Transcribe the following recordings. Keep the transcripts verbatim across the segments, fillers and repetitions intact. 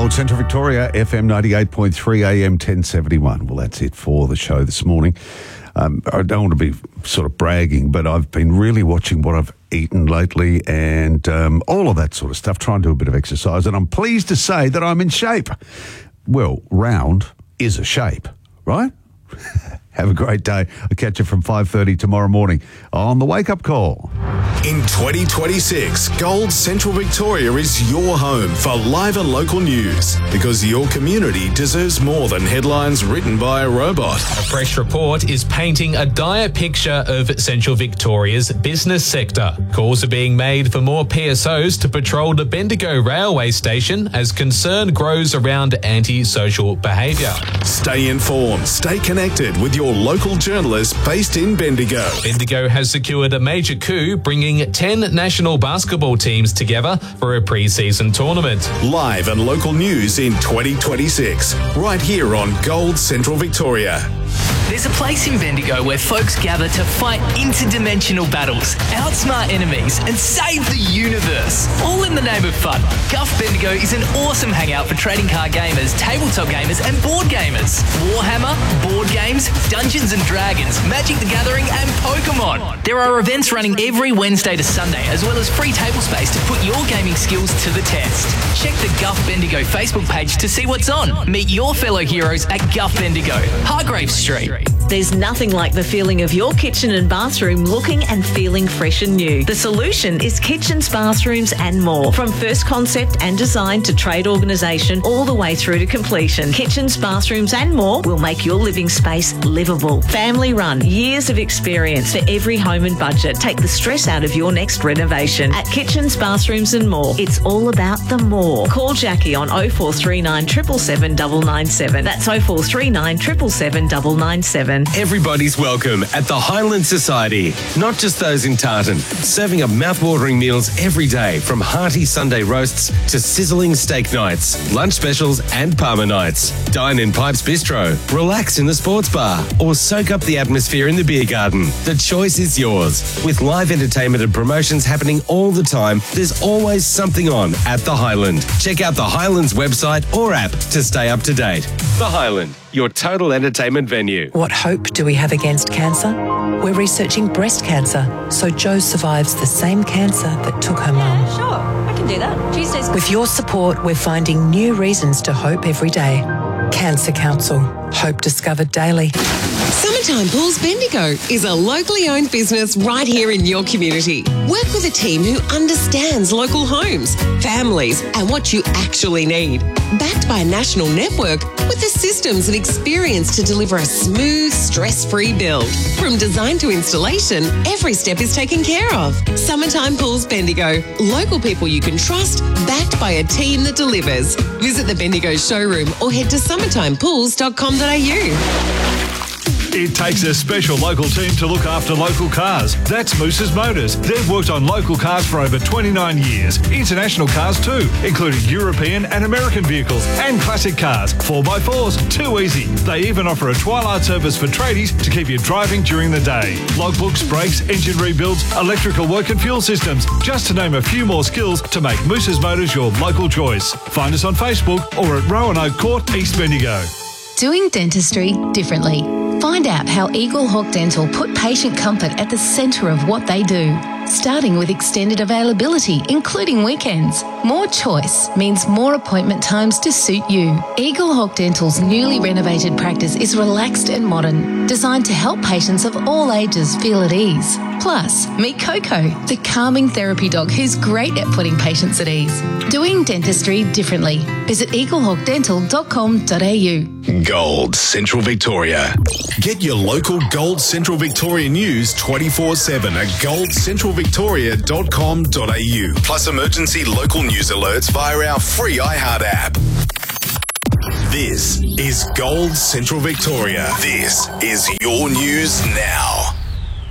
Gold Central Victoria, F M ninety-eight point three, A M ten seventy-one. Well, that's it for the show this morning. Um, I don't want to be sort of bragging, but I've been really watching what I've eaten lately and um, all of that sort of stuff, trying to do a bit of exercise, and I'm pleased to say that I'm in shape. Well, round is a shape, right? Have a great day. I'll catch you from five thirty tomorrow morning on the Wake Up Call. In twenty twenty-six, Gold Central Victoria is your home for live and local news, because your community deserves more than headlines written by a robot. A fresh report is painting a dire picture of Central Victoria's business sector. Calls are being made for more P S Os to patrol the Bendigo railway station as concern grows around anti-social behaviour. Stay informed, stay connected with your local journalists based in Bendigo. Bendigo has secured a major coup, bringing ten national basketball teams together for a pre-season tournament. Live and local news in twenty twenty-six, right here on Gold Central Victoria. There's a place in Bendigo where folks gather to fight interdimensional battles, outsmart enemies, and save the universe. All in the name of fun. Guff Bendigo is an awesome hangout for trading card gamers, tabletop gamers, and board gamers. Warhammer, board games, Dungeons and Dragons, Magic the Gathering, and Pokemon. There are events running every Wednesday to Sunday, as well as free table space to put your gaming skills to the test. Check the Guff Bendigo Facebook page to see what's on. Meet your fellow heroes at Guff Bendigo, Hargrave Street. There's nothing like the feeling of your kitchen and bathroom looking and feeling fresh and new. The solution is Kitchens, Bathrooms and More. From first concept and design to trade organisation, all the way through to completion. Kitchens, Bathrooms and More will make your living space livable. Family run, years of experience for every home and budget. Take the stress out of your next renovation. At Kitchens, Bathrooms and More, it's all about the more. Call Jackie on oh four three nine, seven seven seven, nine nine seven. That's oh four three nine, seven seven seven, nine nine seven. Everybody's welcome at the Highland Society. Not just those in Tartan. Serving up mouth-watering meals every day, from hearty Sunday roasts to sizzling steak nights, lunch specials and Parma nights. Dine in Pipes Bistro, relax in the sports bar, or soak up the atmosphere in the beer garden. The choice is yours. With live entertainment and promotions happening all the time, there's always something on at the Highland. Check out the Highlands website or app to stay up to date. The Highland, your total entertainment venue. What hope do we have against cancer? We're researching breast cancer, so Jo survives the same cancer that took her mum. Yeah, sure, I can do that. Tuesday's... With your support, we're finding new reasons to hope every day. Cancer Council. Hope discovered daily. Summertime Pools Bendigo is a locally owned business right here in your community. Work with a team who understands local homes, families, and what you actually need. Backed by a national network with the systems and experience to deliver a smooth, stress-free build. From design to installation, every step is taken care of. Summertime Pools Bendigo. Local people you can trust, backed by a team that delivers. Visit the Bendigo showroom or head to summertime pools dot com dot a u. It takes a special local team to look after local cars. That's Moose's Motors. They've worked on local cars for over twenty-nine years. International cars too, including European and American vehicles and classic cars. four by fours, too easy. They even offer a twilight service for tradies to keep you driving during the day. Logbooks, brakes, engine rebuilds, electrical work and fuel systems. Just to name a few more skills to make Moose's Motors your local choice. Find us on Facebook or at Roanoke Court, East Bendigo. Doing dentistry differently. Find out how Eagle Hawk Dental put patient comfort at the centre of what they do. Starting with extended availability, including weekends. More choice means more appointment times to suit you. Eagle Hawk Dental's newly renovated practice is relaxed and modern, designed to help patients of all ages feel at ease. Plus, meet Coco, the calming therapy dog who's great at putting patients at ease. Doing dentistry differently. Visit eagle hawk dental dot com dot a u. Gold Central Victoria. Get your local Gold Central Victoria news twenty-four seven at gold central victoria dot com dot a u. Plus emergency local news alerts via our free iHeart app. This is Gold Central Victoria. This is your news now.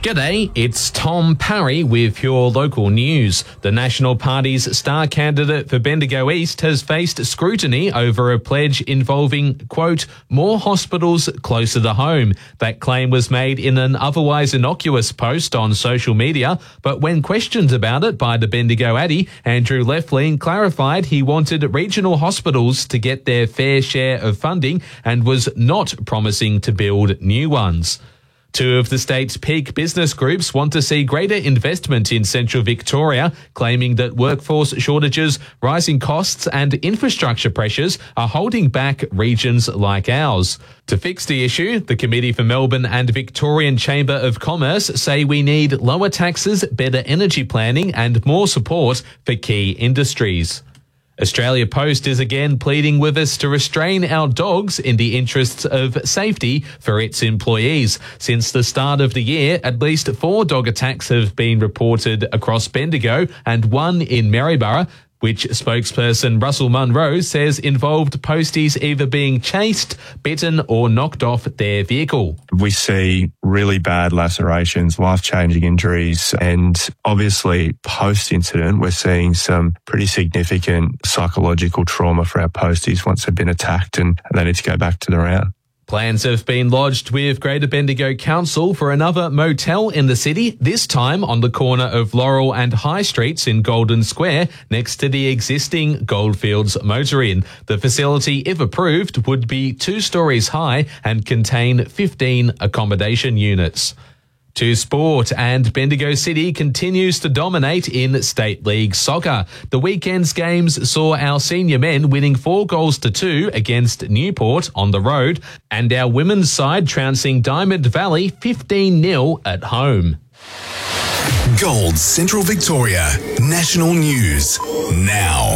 G'day, it's Tom Parry with your local news. The National Party's star candidate for Bendigo East has faced scrutiny over a pledge involving, quote, more hospitals closer to home. That claim was made in an otherwise innocuous post on social media, but when questioned about it by the Bendigo Addy, Andrew Leflin clarified he wanted regional hospitals to get their fair share of funding and was not promising to build new ones. Two of the state's peak business groups want to see greater investment in Central Victoria, claiming that workforce shortages, rising costs and infrastructure pressures are holding back regions like ours. To fix the issue, the Committee for Melbourne and Victorian Chamber of Commerce say we need lower taxes, better energy planning and more support for key industries. Australia Post is again pleading with us to restrain our dogs in the interests of safety for its employees. Since the start of the year, at least four dog attacks have been reported across Bendigo and one in Maryborough, which spokesperson Russell Munro says involved posties either being chased, bitten or knocked off their vehicle. We see really bad lacerations, life-changing injuries, and obviously post-incident we're seeing some pretty significant psychological trauma for our posties once they've been attacked and they need to go back to the round. Plans have been lodged with Greater Bendigo Council for another motel in the city, this time on the corner of Laurel and High Streets in Golden Square, next to the existing Goldfields Motor Inn. The facility, if approved, would be two stories high and contain fifteen accommodation units. To sport, and Bendigo City continues to dominate in State League soccer. The weekend's games saw our senior men winning four goals to two against Newport on the road, and our women's side trouncing Diamond Valley fifteen nil at home. Gold Central Victoria National News now.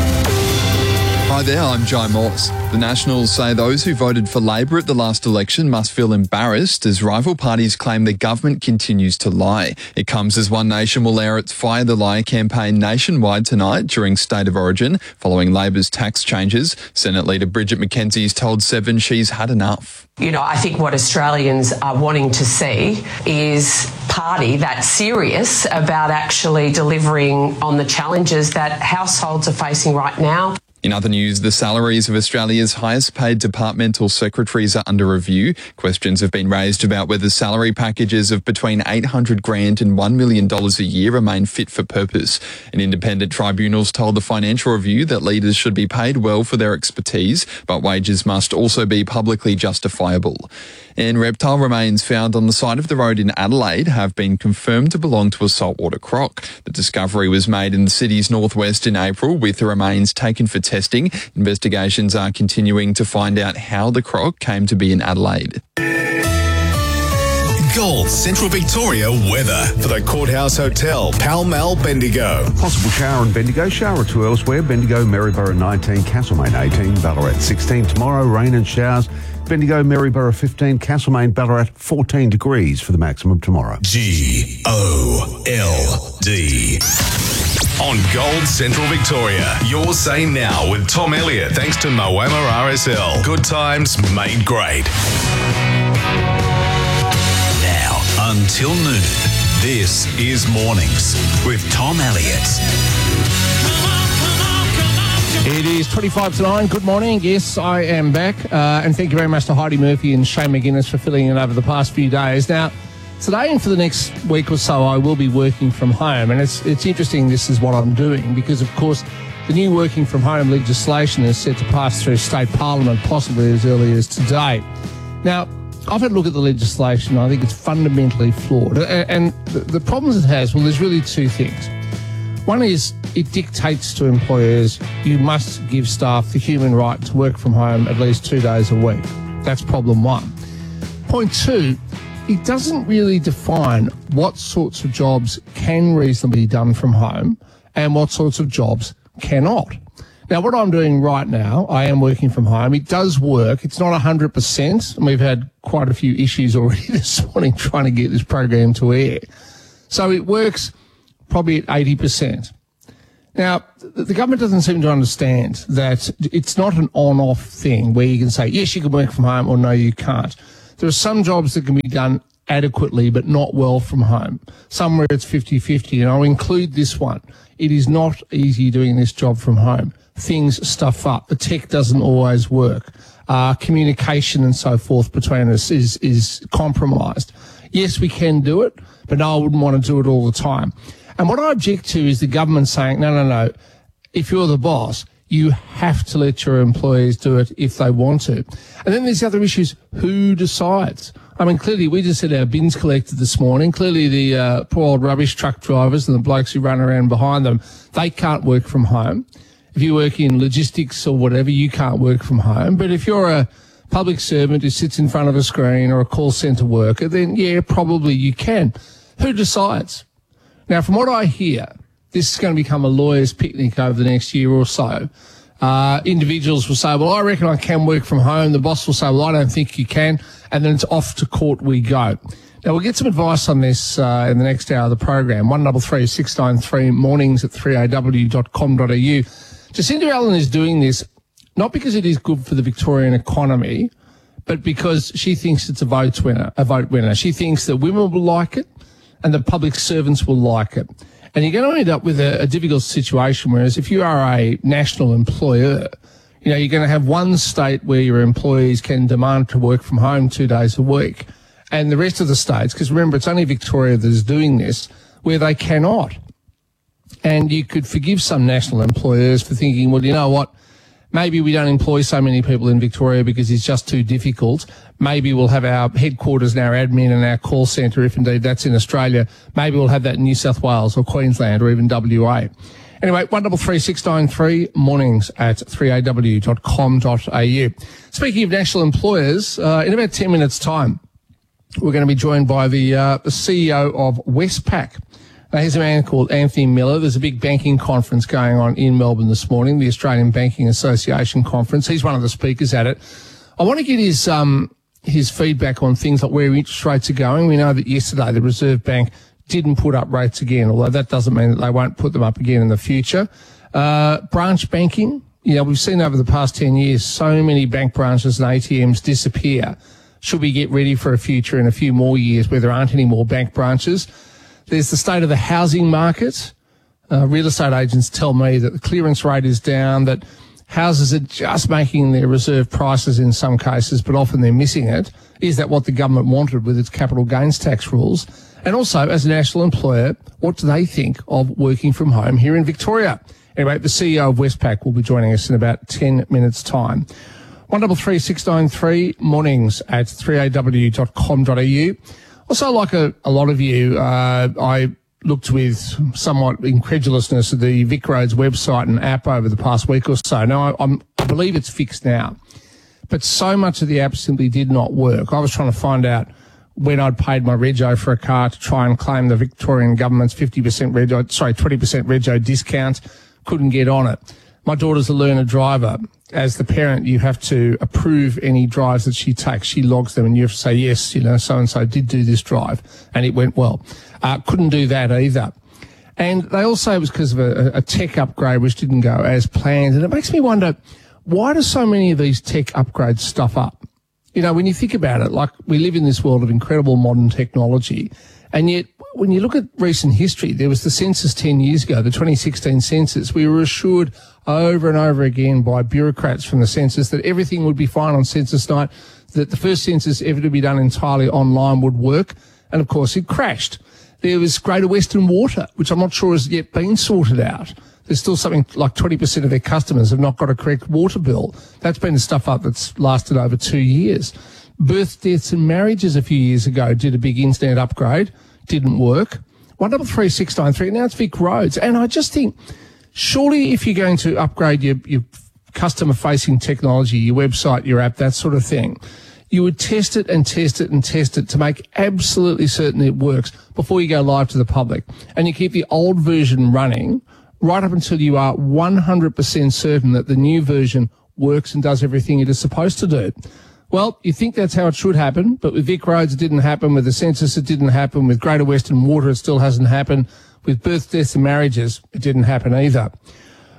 Hi there, I'm Jai Morse. The Nationals say those who voted for Labor at the last election must feel embarrassed as rival parties claim the government continues to lie. It comes as One Nation will air its Fire the Lie campaign nationwide tonight during State of Origin, following Labor's tax changes. Senate Leader Bridget McKenzie's told Seven she's had enough. You know, I think what Australians are wanting to see is a party that's serious about actually delivering on the challenges that households are facing right now. In other news, the salaries of Australia's highest paid departmental secretaries are under review. Questions have been raised about whether salary packages of between eight hundred grand and one million dollars a year remain fit for purpose. An independent tribunal's told the Financial Review that leaders should be paid well for their expertise, but wages must also be publicly justifiable. And reptile remains found on the side of the road in Adelaide have been confirmed to belong to a saltwater croc. The discovery was made in the city's northwest in April, with the remains taken for testing. Investigations are continuing to find out how the croc came to be in Adelaide. Gold Central Victoria weather for the Courthouse Hotel, Pall Mall, Bendigo. Possible shower in Bendigo, shower or two elsewhere. Bendigo, Maryborough nineteen, Castlemaine eighteen, Ballarat sixteen. Tomorrow, rain and showers. Bendigo, Maryborough fifteen, Castlemaine, Ballarat fourteen degrees for the maximum tomorrow. G O L D. On Gold Central Victoria, your say now with Tom Elliott, thanks to Moama R S L. Good times made great. Now until noon, this is Mornings with Tom Elliott. It is twenty-five to nine. Good morning. Yes, I am back. Uh, and thank you very much to Heidi Murphy and Shane McGuinness for filling in over the past few days. Now, today and for the next week or so, I will be working from home. And it's it's interesting this is what I'm doing because, of course, the new working from home legislation is set to pass through state parliament possibly as early as today. Now, I've had a look at the legislation. I think it's fundamentally flawed. And the problems it has, well, there's really two things. One is it dictates to employers you must give staff the human right to work from home at least two days a week. That's problem one. Point two, it doesn't really define what sorts of jobs can reasonably be done from home and what sorts of jobs cannot. Now, what I'm doing right now, I am working from home. It does work. It's not one hundred percent. And we've had quite a few issues already this morning trying to get this program to air. So it works probably at eighty percent. Now, the government doesn't seem to understand that it's not an on-off thing where you can say, yes, you can work from home or no, you can't. There are some jobs that can be done adequately but not well from home. Somewhere it's fifty-fifty, and I'll include this one. It is not easy doing this job from home. Things stuff up. The tech doesn't always work. Uh, communication and so forth between us is, is compromised. Yes, we can do it, but no, I wouldn't want to do it all the time. And what I object to is the government saying, no, no, no, if you're the boss, you have to let your employees do it if they want to. And then there's the other issues. Who decides? I mean, clearly, we just had our bins collected this morning. Clearly, the uh, poor old rubbish truck drivers and the blokes who run around behind them, they can't work from home. If you work in logistics or whatever, you can't work from home. But if you're a public servant who sits in front of a screen or a call centre worker, then, yeah, probably you can. Who decides? Now, from what I hear, this is going to become a lawyer's picnic over the next year or so. Uh, individuals will say, well, I reckon I can work from home. The boss will say, well, I don't think you can. And then it's off to court we go. Now, we'll get some advice on this uh, in the next hour of the program. one three three, six nine three, mornings at three a w dot com dot a u. Jacinda Allen is doing this not because it is good for the Victorian economy, but because she thinks it's a vote winner, a vote winner. She thinks that women will like it and the public servants will like it. And you're going to end up with a, a difficult situation, whereas if you are a national employer, you know, you're going to have one state where your employees can demand to work from home two days a week, and the rest of the states, because remember, it's only Victoria that is doing this, where they cannot. And you could forgive some national employers for thinking, well, you know what, maybe we don't employ so many people in Victoria because it's just too difficult. Maybe we'll have our headquarters and our admin and our call centre, if indeed that's in Australia. Maybe we'll have that in New South Wales or Queensland or even W A. Anyway, one three three, six nine three, mornings at three a w dot com dot a u. Speaking of national employers, uh, in about ten minutes' time, we're going to be joined by the, uh, the C E O of Westpac. Now, here's a man called Anthony Miller. There's a big banking conference going on in Melbourne this morning, the Australian Banking Association conference. He's one of the speakers at it. I want to get his um, his feedback on things like where interest rates are going. We know that yesterday the Reserve Bank didn't put up rates again, although that doesn't mean that they won't put them up again in the future. Uh, branch banking, you know, we've seen over the past ten years so many bank branches and A T Ms disappear. Should we get ready for a future in a few more years where there aren't any more bank branches? There's the state of the housing market. Uh, real estate agents tell me that the clearance rate is down, that houses are just making their reserve prices in some cases, but often they're missing it. Is that what the government wanted with its capital gains tax rules? And also, as a national employer, what do they think of working from home here in Victoria? Anyway, the C E O of Westpac will be joining us in about ten minutes' time. one three three, six nine three, mornings at three a w dot com dot a u. Also, like a, a lot of you, uh, I looked with somewhat incredulousness at the VicRoads website and app over the past week or so. Now, I, I'm, I believe it's fixed now, but so much of the app simply did not work. I was trying to find out when I'd paid my rego for a car to try and claim the Victorian government's fifty percent rego, sorry, twenty percent rego discount. Couldn't get on it. My daughter's a learner driver. As the parent, you have to approve any drives that she takes. She logs them and you have to say, yes, you know, so-and-so did do this drive and it went well. Uh, couldn't do that either. And they all say it was because of a, a tech upgrade which didn't go as planned. And it makes me wonder, why do so many of these tech upgrades stuff up? You know, when you think about it, like we live in this world of incredible modern technology, and yet when you look at recent history, there was the census ten years ago, the twenty sixteen census. We were assured over and over again by bureaucrats from the census that everything would be fine on census night, that the first census ever to be done entirely online would work. And of course, it crashed. There was Greater Western Water, which I'm not sure has yet been sorted out. There's still something like twenty percent of their customers have not got a correct water bill. That's been the stuff up that's lasted over two years. Birth, deaths and marriages a few years ago did a big internet upgrade. Didn't work. one three three, six nine three. Now it's VicRoads. And I just think, surely if you're going to upgrade your, your customer-facing technology, your website, your app, that sort of thing, you would test it and test it and test it to make absolutely certain it works before you go live to the public. And you keep the old version running right up until you are one hundred percent certain that the new version works and does everything it is supposed to do. Well, you think that's how it should happen, but with VicRoads it didn't happen, with the census it didn't happen, with Greater Western Water it still hasn't happened, with birth, deaths and marriages it didn't happen either.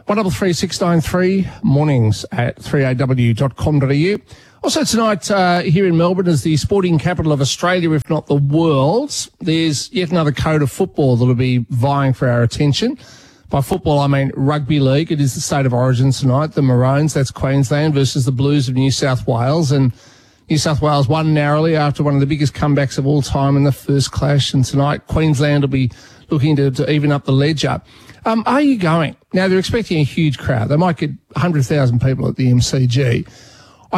one double three six nine three, mornings at three a w dot com dot a u. Also tonight uh, here in Melbourne is the sporting capital of Australia, if not the world. There's yet another code of football that will be vying for our attention. By football, I mean rugby league. It is the state of origin tonight. The Maroons, that's Queensland, versus the Blues of New South Wales. And New South Wales won narrowly after one of the biggest comebacks of all time in the first clash. And tonight, Queensland will be looking to, to even up the ledger. Um, are you going? Now, they're expecting a huge crowd. They might get one hundred thousand people at the M C G.